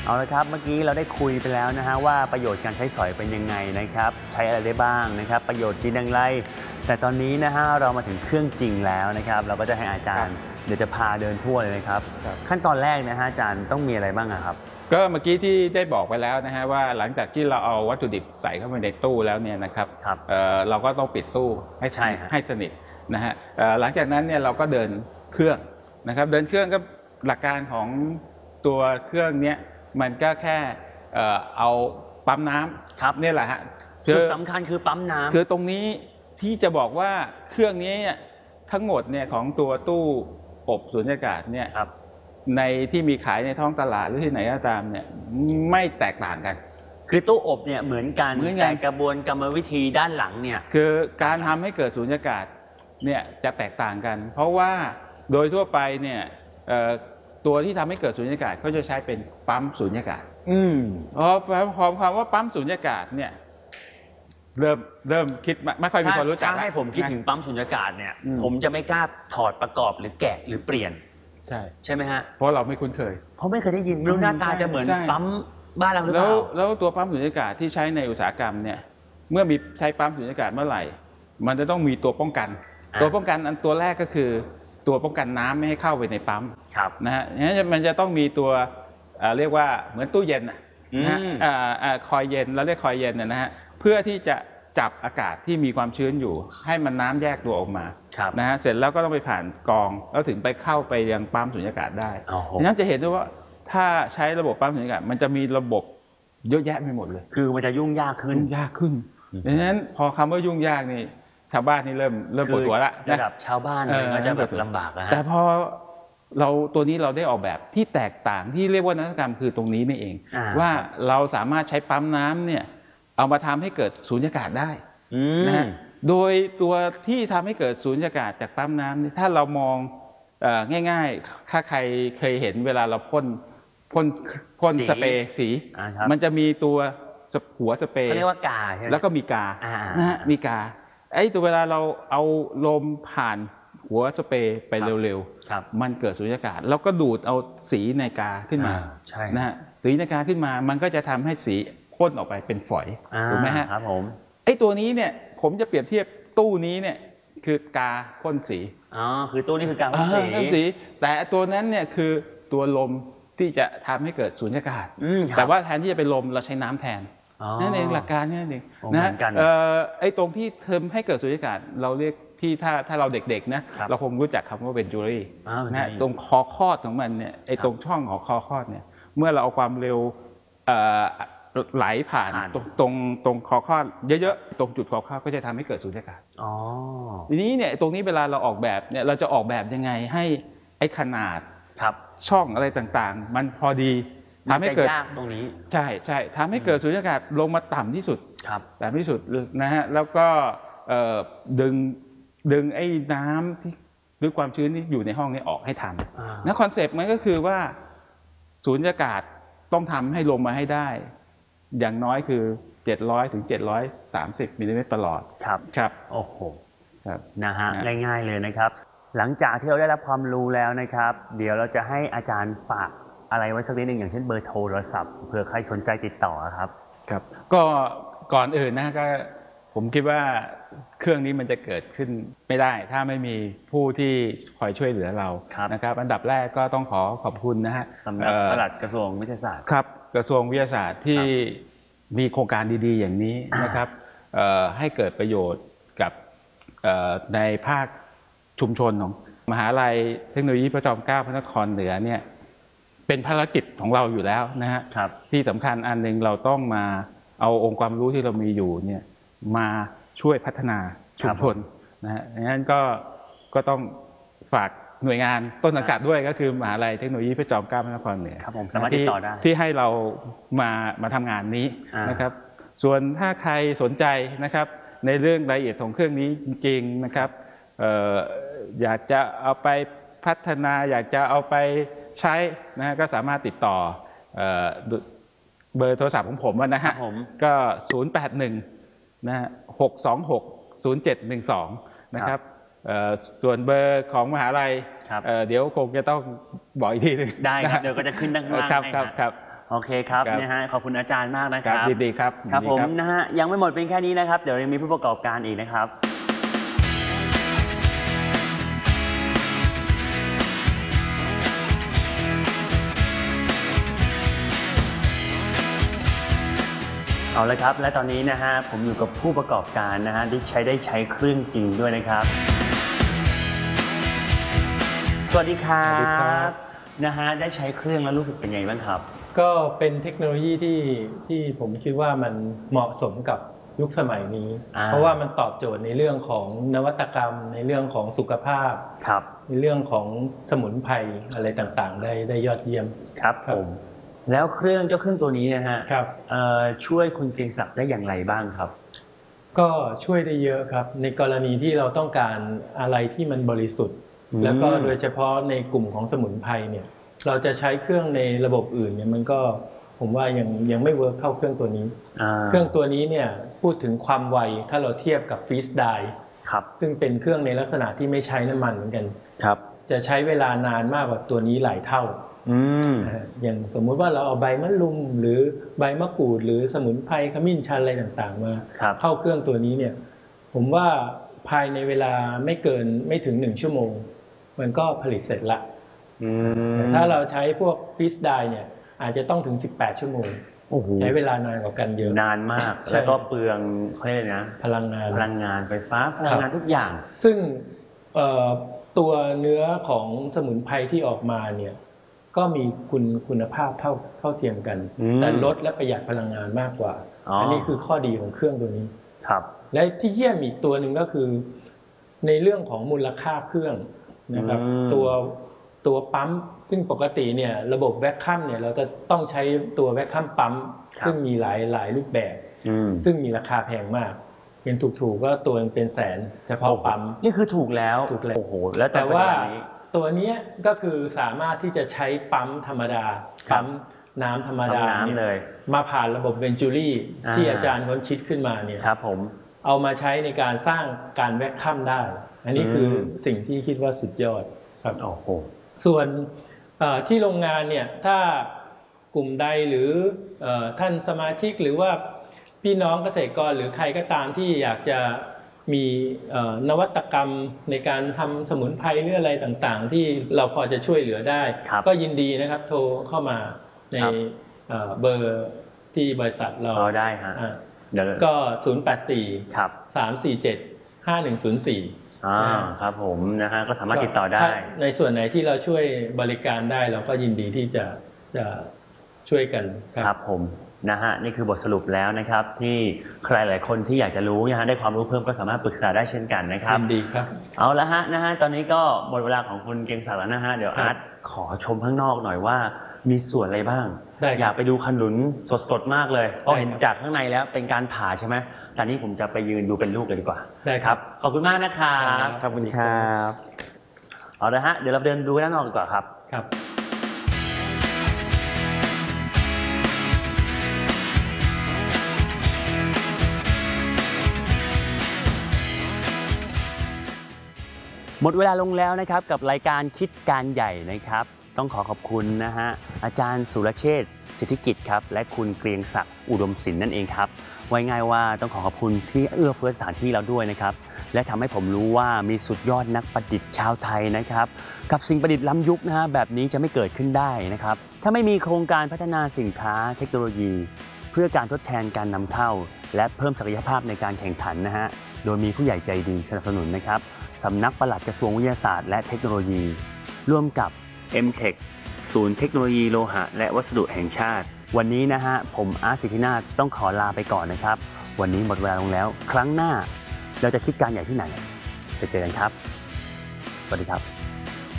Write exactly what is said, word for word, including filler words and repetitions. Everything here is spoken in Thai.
เอาละครับเมื่อกี้เราได้คุยไปแล้วนะฮะว่าประโยชน์การใช้สอยเป็นยังไงนะครับใช้อะไรได้บ้างนะครับประโยชน์ดีอย่างไรแต่ตอนนี้นะฮะเรามาถึงเครื่องจริงแล้วนะครับเราก็จะให้อาจารย์เดี๋ยวจะพาเดินทั่วเลยนะครับขั้นตอนแรกนะฮะอาจารย์ต้องมีอะไรบ้างครับก็เมื่อกี้ที่ได้บอกไปแล้วนะฮะว่าหลังจากที่เราเอาวัตถุดิบใส่เข้าไปในตู้แล้วเนี่ยนะครับเอ่อเราก็ต้องปิดตู้ให้ใช่ให้สนิทนะฮะหลังจากนั้นเนี่ยเราก็เดินเครื่องนะครับเดินเครื่องก็หลักการของตัวเครื่องเนี้ยมันก็แค่เอาปั๊มน้ำครับนี่แหละฮะจุดสำคัญคือปั๊มน้ำคือตรงนี้ที่จะบอกว่าเครื่องนี้ทั้งหมดเนี่ยของตัวตู้อบสุญญากาศเนี่ยในที่มีขายในท้องตลาดหรือที่ไหนก็ตามเนี่ยไม่แตกต่างกันคือตู้อบเนี่ยเหมือนกันแต่กระบวนกรรมวิธีด้านหลังเนี่ยคือการทำให้เกิดสุญญากาศเนี่ยจะแตกต่างกันเพราะว่าโดยทั่วไปเนี่ยตัวที่ทำให้เกิดสุญญากาศก็จะใช้เป็นปั๊มสุญญากาศอืมเพราะความความว่าปั๊มสุญญากาศเนี่ยเริ่มเริ่มคิดไม่ค่อยมีคนรู้จักถ้าให้ผมคิดถึงปั๊มสุญญากาศเนี่ยผมจะไม่กล้าถอดประกอบหรือแกะหรือเปลี่ยนใช่ใช่ไหมฮะเพราะเราไม่คุ้นเคยเพราะไม่เคยได้ยินรู้หน้าตาจะเหมือนปั๊มบ้านเราหรือเปล่าแล้วตัวปั๊มสุญญากาศที่ใช้ในอุตสาหกรรมเนี่ยเมื่อมีใช้ปั๊มสุญญากาศเมื่อไหร่มันจะต้องมีตัวป้องกันตัวป้องกันอันตัวแรกก็คือตัวป้องกันน้ำไม่ให้เข้าไปในปั๊มนะฮะงั้นมันจะต้องมีตัวเรียกว่าเหมือนตู้เย็นนะฮะคอยเย็นเราเรียกคอยเย็นนะฮะเพื่อที่จะจับอากาศที่มีความชื้นอยู่ให้มันน้ำแยกตัวออกมานะฮะเสร็จแล้วก็ต้องไปผ่านกรองแล้วถึงไปเข้าไปยังปั๊มสุญญากาศได้ดังนั้นจะเห็นได้ว่าถ้าใช้ระบบปั๊มสุญญากาศมันจะมีระบบเยอะแยะไปหมดเลยคือมันจะยุ่งยากขึ้นยุ่งยากขึ้นดังนั้นพอคำว่ายุ่งยากนี่ชาวบ้านนี่เริ่มเริ่มปวดหัวละระดับชาวบ้านก็จะแบบลำบากนะแต่พอเราตัวนี้เราได้ออกแบบที่แตกต่างที่เรียกว่านวัตกรรมคือตรงนี้นี่เองว่าเราสามารถใช้ปั๊มน้ำเนี่ยเอามาทำให้เกิดสุญญากาศได้นะฮะโดยตัวที่ทำให้เกิดสุญญากาศจากปั๊มน้ำนี่ถ้าเรามองง่ายๆถ้าใครเคยเห็นเวลาเราพ่นพ่นพ่นสเปรย์สีมันจะมีตัวหัวสเปรย์เขาเรียกว่ากาใช่ไหมแล้วก็มีกานะฮะมีกาไอ้ตัวเวลาเราเอาลมผ่านหัวสเปรย์ไปเร็วๆมันเกิดสุญญากาศแล้วก็ดูดเอาสีในกาขึ้นมานะฮะสีในกาขึ้นมามันก็จะทำให้สีพ่นออกไปเป็นฝอยถูกไหมฮะครับผมไอ้ตัวนี้เนี่ยผมจะเปรียบเทียบตู้นี้เนี่ยคือกาพ่นสีอ๋อคือตู้นี้คือกาพ่นสีแต่ตัวนั้นเนี่ยคือตัวลมที่จะทำให้เกิดสุญญากาศแต่ว่าแทนที่จะเป็นลมเราใช้น้ำแทนนั่นเองหลักการนี่เองนะไอ้ตรงที่เทำให้เกิดสุญญากาศเราเรียกที่ถ้าถ้าเราเด็กๆนะเราคงรู้จักคำว่าเวนจูรี่นะตรงคอคอดของมันเนี่ยไอ้ตรงช่องของคอคอดเนี่ยเมื่อเราเอาความเร็วไหลผ่านตรงตรงตรงคอคอดเยอะๆตรงจุดคอคอดก็จะทำให้เกิดสุญญากาศทีนี้เนี่ยตรงนี้เวลาเราออกแบบเนี่ยเราจะออกแบบยังไงให้ไอ้ขนาดช่องอะไรต่างๆมันพอดีทำให้เกิดตรงนี้ใช่ใช่ทำให้เกิดสุญญากาศลงมาต่ำที่สุดต่ำที่สุดนะฮะแล้วก็ดึงดึงไอ้น้ำที่หรือความชื้นที่อยู่ในห้องนี้ออกให้ทันนะคอนเซปต์มันก็คือว่าสุญญากาศต้องทำให้ลงมาให้ได้อย่างน้อยคือเจ็ดร้อยถึงเจ็ดร้อยสามสิบมิลลิเมตรประหลอดครับครับโอ้โหนะฮะง่ายๆเลยนะครับหลังจากที่เราได้รับความรู้แล้วนะครับเดี๋ยวเราจะให้อาจารย์ฝากอะไรไว้สักนิดหนึ่งอย่างเช่นเบอร์โทรศัพท์เผื่อใครสนใจติดต่อครับครับก็ก่อนอื่นนะก็ผมคิดว่าเครื่องนี้มันจะเกิดขึ้นไม่ได้ถ้าไม่มีผู้ที่คอยช่วยเหลือเรานะครับอันดับแรกก็ต้องขอขอบคุณนะฮะสำหรับปลัดกระทรวงวิทยาศาสตร์ครับกระทรวงวิทยาศาสตร์ที่มีโครงการดีๆอย่างนี้นะครับให้เกิดประโยชน์กับในภาคชุมชนของมหาวิทยาลัยเทคโนโลยีพระจอมเกล้าพระนครเหนือเนี่ยเป็นภารกิจของเราอยู่แล้วนะฮะที่สำคัญอันหนึ่งเราต้องมาเอาองค์ความรู้ที่เรามีอยู่เนี่ยมาช่วยพัฒนาชุมชนนะฮะดังนั้นก็ก็ต้องฝากหน่วยงานต้นสังกัดด้วยก็คือมหาวิทยาลัยเทคโนโลยีพระจอมเกล้าพระนครเหนือที่ที่ให้เรามามาทำงานนี้นะครับส่วนถ้าใครสนใจนะครับในเรื่องรายละเอียดของเครื่องนี้จริงๆนะครับอยากจะเอาไปพัฒนาอยากจะเอาไปใช้นะก็สามารถติดต่อเบอร์โทรศัพท์ของผมนะฮะก็ศูนย์ แปด หนึ่งนะฮะหก สอง หก ศูนย์ เจ็ด หนึ่ง สองนะครับส่วนเบอร์ของมหาลัยเดี๋ยวคงจะต้องบอกอีกทีนึงได้ครับเดี๋ยวก็จะขึ้นด้านล่างครับครับครับโอเคครับนะฮะขอบคุณอาจารย์มากนะครับดีๆครับครับผมนะฮะยังไม่หมดเพียงแค่นี้นะครับเดี๋ยวยังมีผู้ประกอบการอีกนะครับเอาละครับและตอนนี้นะฮะผมอยู่กับผู้ประกอบการนะฮะที่ใช้ได้ใช้เครื่องจริงด้วยนะครับสวัสดีครับนะฮะได้ใช้เครื่องแล้วรู้สึกเป็นไงบ้างครับก็เป็นเทคโนโลยีที่ที่ผมคิดว่ามันเหมาะสมกับยุคสมัยนี้เพราะว่ามันตอบโจทย์ในเรื่องของนวัตกรรมในเรื่องของสุขภาพครับในเรื่องของสมุนไพรอะไรต่างๆได้ได้ยอดเยี่ยมครับผมแล้วเครื่องเจ้าเครื่องตัวนี้นะฮะครับช่วยคุณเกรียงศักดิ์ได้อย่างไรบ้างครับก็ช่วยได้เยอะครับในกรณีที่เราต้องการอะไรที่มันบริสุทธิ์แล้วก็โดยเฉพาะในกลุ่มของสมุนไพรเนี่ยเราจะใช้เครื่องในระบบอื่นเนี่ยมันก็ผมว่ายังยังไม่เวิร์กเท่าเครื่องตัวนี้เครื่องตัวนี้เนี่ยพูดถึงความไวถ้าเราเทียบกับฟรีสไดร์ซึ่งเป็นเครื่องในลักษณะที่ไม่ใช้น้ำมันเหมือนกันครับจะใช้เวลานานมากกว่าตัวนี้หลายเท่าอย่างสมมุติว่าเราเอาใบมะรุมหรือใบมะกรูดหรือสมุนไพรขมิ้นชันอะไรต่างๆมาเข้าเครื่องตัวนี้เนี่ยผมว่าภายในเวลาไม่เกินไม่ถึงหนึ่งชั่วโมงมันก็ผลิตเสร็จละถ้าเราใช้พวกฟรีสไดร์เนี่ยอาจจะต้องถึงสิบแปดชั่วโมงใช้เวลานานกว่ากันเยอะนานมากแล้วก็เปลืองเขาเรียกนะพลังงานพลังงานไฟฟ้าพลังงานทุกอย่างซึ่งตัวเนื้อของสมุนไพรที่ออกมาเนี่ยก็มีคุณคุณภาพเท่าเท่าเทียมกันแต่ลดและประหยัดพลังงานมากกว่าอ, อันนี้คือข้อดีของเครื่องตัวนี้ครับและที่เยี่ยมอีกตัวหนึ่งก็คือในเรื่องของมูลค่าเครื่องนะครับตัวตัวปั๊มซึ่งปกติเนี่ยระบบแวคคัมเนี่ยเราจะต้องใช้ตัวแวคคัมปั๊มซึ่งมีหลายหลายรูปแบบซึ่งมีราคาแพงมากเป็นถูกๆก็ตัวเป็นแสนเฉพาะปั๊มนี่คือถูกแล้วถูกแล้วโอ้โหแล้วแต่ว่าตัวนี้ก็คือสามารถที่จะใช้ปั๊มธรรมดาปั๊มน้ำธรรมดาเลยมาผ่านระบบเวนจูรี่ที่อาจารย์ค้นคิดขึ้นมาเนี่ยครับผมเอามาใช้ในการสร้างการแวคคัมได้อันนี้คือสิ่งที่คิดว่าสุดยอดครับโอ้โหส่วนที่โรงงานเนี่ยถ้ากลุ่มใดหรือท่านสมาชิกหรือว่าพี่น้องเกษตรกรหรือใครก็ตามที่อยากจะมีนวัตกรรมในการทำสมุนไพรหรืออะไรต่างๆที่เราพอจะช่วยเหลือได้ก็ยินดีนะครับโทรเข้ามาในเบอร์ที่บริษัทเราได้ฮะก็ศูนย์ แปด สี่ สาม สี่ เจ็ด ห้า หนึ่ง ศูนย์ สี่อ่าครับผมนะฮะก็สามารถติดต่อได้ในส่วนไหนที่เราช่วยบริการได้เราก็ยินดีที่จะจะช่วยกันครับผมนะฮะนี่คือบทสรุปแล้วนะครับที่ใครหลายคนที่อยากจะรู้นะฮะได้ความรู้เพิ่มก็สามารถปรึกษาได้เช่นกันนะครับยินดีครับเอาละฮะนะฮะตอนนี้ก็หมดเวลาของคุณเกรียงศักดิ์แล้วนะฮะเดี๋ยวอาร์ตขอชมข้างนอกหน่อยว่ามีส่วนอะไรบ้างอยากไปดูขนุนสดๆมากเลยเพราะเห็นจากข้างในแล้วเป็นการผ่าใช่ไหมตอนนี้ผมจะไปยืนดูเป็นลูกเลยดีกว่าได้ครับขอบคุณมากนะครับขอบคุณครับเอาละฮะเดี๋ยวเราเดินดูด้านนอกดีกว่าครับครับหมดเวลาลงแล้วนะครับกับรายการคิดการใหญ่นะครับต้องขอขอบคุณนะฮะอาจารย์สุรเชษฐ์สิทธิกิจครับและคุณเกรียงศักดิ์อุดมศิลป์นั่นเองครับไว้ง่ายว่าต้องขอขอบคุณที่เอื้อเฟื้อสถานที่เราด้วยนะครับและทำให้ผมรู้ว่ามีสุดยอดนักประดิษฐ์ชาวไทยนะครับกับสิ่งประดิษฐ์ล้ำยุคนะฮะแบบนี้จะไม่เกิดขึ้นได้นะครับถ้าไม่มีโครงการพัฒนาสินค้าเทคโนโลยีเพื่อการทดแทนการนำเข้าและเพิ่มศักยภาพในการแข่งขันนะฮะโดยมีผู้ใหญ่ใจดีสนับสนุนนะครับสำนักปลัดกระทรวงวิทยาศาสตร์และเทคโนโลยีร่วมกับ เอ็ม เทค ศูนย์เทคโนโลยีโลหะและวัสดุแห่งชาติวันนี้นะฮะผมอาร์ต สิทธินาถต้องขอลาไปก่อนนะครับวันนี้หมดเวลาลงแล้วครั้งหน้าเราจะคิดการใหญ่ที่ไหนไปเจอกันครับสวัสดีครับ